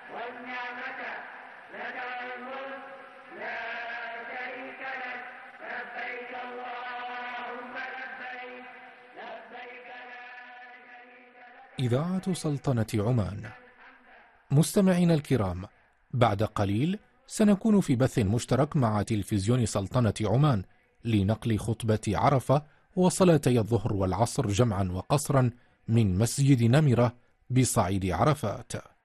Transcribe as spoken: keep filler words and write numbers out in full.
والنعمة لك والملك لا شريك لك لبيك اللهم لبيك لبيك لا شريك لك. إذاعة سلطنة عمان. مستمعينا الكرام، بعد قليل سنكون في بث مشترك مع تلفزيون سلطنة عمان لنقل خطبة عرفة وصلاتي الظهر والعصر جمعا وقصرا من مسجد نمرة بصعيد عرفات.